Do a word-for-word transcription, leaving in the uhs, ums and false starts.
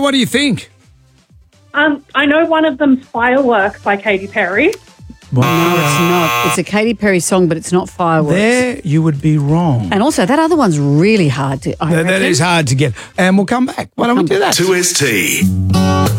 what do you think? Um, I know one of them's Firework by Katy Perry. No, it's not. It's a Katy Perry song, but it's not Fireworks. There you would be wrong. And also, that other one's really hard to. I That, that reckon. is hard to get. And we'll come back. Why don't we do that? two S T.